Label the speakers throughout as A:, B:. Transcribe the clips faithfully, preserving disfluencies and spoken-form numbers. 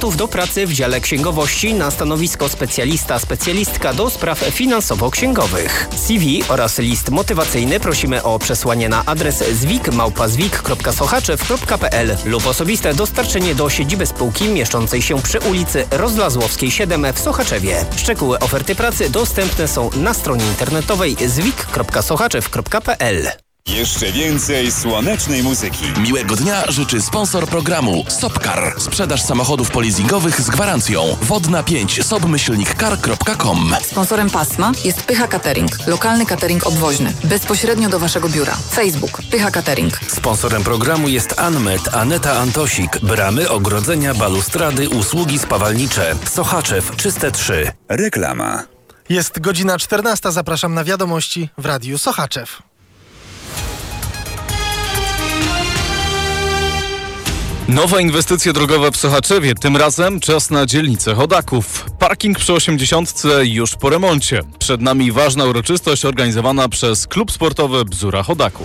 A: kandydatów do pracy w dziale księgowości na stanowisko specjalista, specjalistka do spraw finansowo-księgowych. C V oraz list motywacyjny prosimy o przesłanie na adres zwik małpa zwik kropka sochaczew kropka p l lub osobiste dostarczenie do siedziby spółki mieszczącej się przy ulicy Rozlazłowskiej siedem w Sochaczewie. Szczegóły oferty pracy dostępne są na stronie internetowej zwik kropka sochaczew kropka p l.
B: Jeszcze więcej słonecznej muzyki.
C: Miłego dnia życzy sponsor programu Sopcar. Sprzedaż samochodów polizingowych z gwarancją. Wodna pięć sobmyślnik car kropka com.
D: Sponsorem pasma jest Pycha Catering. Lokalny catering obwoźny. Bezpośrednio do Waszego biura. Facebook Pycha Catering.
E: Sponsorem programu jest Anmet, Aneta Antosik. Bramy, ogrodzenia, balustrady, usługi spawalnicze. Sochaczew Czyste trzy.
B: Reklama.
F: Jest godzina czternasta. Zapraszam na wiadomości w Radiu Sochaczew.
G: Nowe inwestycje drogowe w Sochaczewie, tym razem czas na dzielnicę Chodaków. Parking przy osiemdziesiątce już po remoncie. Przed nami ważna uroczystość organizowana przez klub sportowy Bzura Chodaków.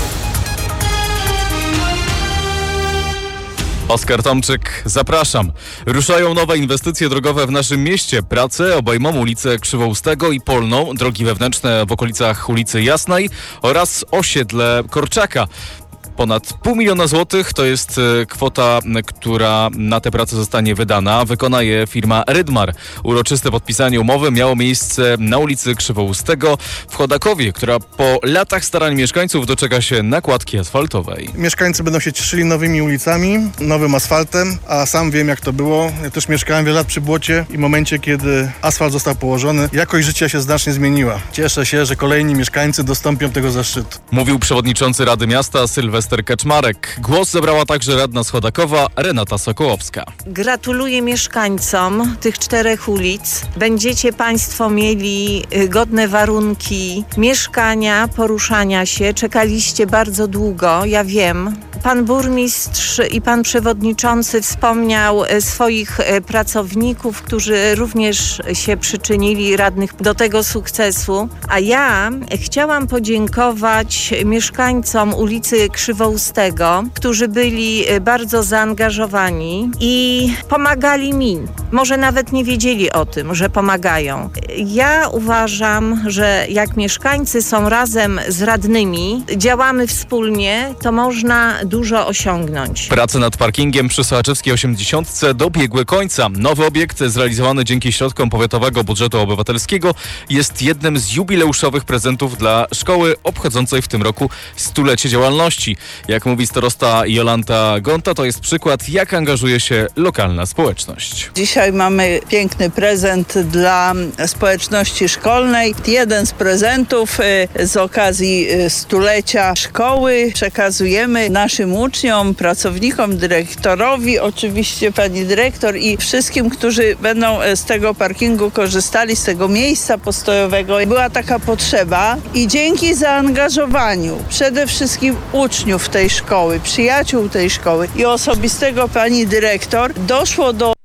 G: Oskar Tomczyk, zapraszam. Ruszają nowe inwestycje drogowe w naszym mieście. Prace obejmą ulicę Krzywoustego i Polną, drogi wewnętrzne w okolicach ulicy Jasnej oraz osiedle Korczaka. Ponad pół miliona złotych to jest kwota, która na te prace zostanie wydana. Wykona je firma Rydmar. Uroczyste podpisanie umowy miało miejsce na ulicy Krzywoustego w Chodakowie, która po latach starań mieszkańców doczeka się nakładki asfaltowej.
H: Mieszkańcy będą się cieszyli nowymi ulicami, nowym asfaltem, a sam wiem, jak to było. Ja też mieszkałem wiele lat przy błocie i w momencie, kiedy asfalt został położony, jakość życia się znacznie zmieniła. Cieszę się, że kolejni mieszkańcy dostąpią tego zaszczytu.
G: Mówił przewodniczący Rady Miasta Sylwester Kaczmarek. Głos zabrała także radna z Chodakowa Renata Sokołowska.
I: Gratuluję mieszkańcom tych czterech ulic. Będziecie Państwo mieli godne warunki mieszkania, poruszania się. Czekaliście bardzo długo, ja wiem. Pan burmistrz i pan przewodniczący wspomniał swoich pracowników, którzy również się przyczynili, radnych, do tego sukcesu. A ja chciałam podziękować mieszkańcom ulicy Krzywoustego, którzy byli bardzo zaangażowani i pomagali mi. Może nawet nie wiedzieli o tym, że pomagają. Ja uważam, że jak mieszkańcy są razem z radnymi, działamy wspólnie, to można dużo osiągnąć.
G: Prace nad parkingiem przy Sochaczewskiej osiemdziesiątce dobiegły końca. Nowy obiekt zrealizowany dzięki środkom powiatowego budżetu obywatelskiego jest jednym z jubileuszowych prezentów dla szkoły obchodzącej w tym roku stulecie działalności. Jak mówi starosta Jolanta Gonta, to jest przykład, jak angażuje się lokalna społeczność.
J: Dzisiaj mamy piękny prezent dla społeczności szkolnej. Jeden z prezentów z okazji stulecia szkoły przekazujemy naszym uczniom, pracownikom, dyrektorowi, oczywiście pani dyrektor i wszystkim, którzy będą z tego parkingu korzystali, z tego miejsca postojowego. Była taka potrzeba i dzięki zaangażowaniu przede wszystkim uczniów tej szkoły, przyjaciół tej szkoły i osobistego pani dyrektor doszło do